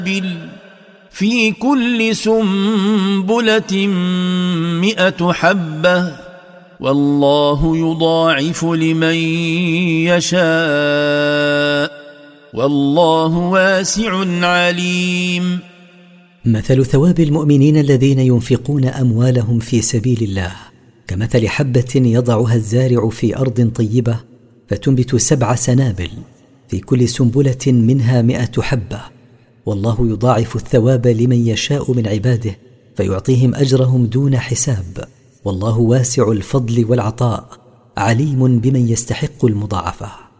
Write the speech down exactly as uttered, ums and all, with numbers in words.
في كل سنبلة مئة حبة والله يضاعف لمن يشاء والله واسع عليم. مثل ثواب المؤمنين الذين ينفقون أموالهم في سبيل الله كمثل حبة يضعها الزارع في أرض طيبة فتنبت سبع سنابل في كل سنبلة منها مئة حبة والله يضاعف الثواب لمن يشاء من عباده فيعطيهم أجرهم دون حساب والله واسع الفضل والعطاء عليم بمن يستحق المضاعفة.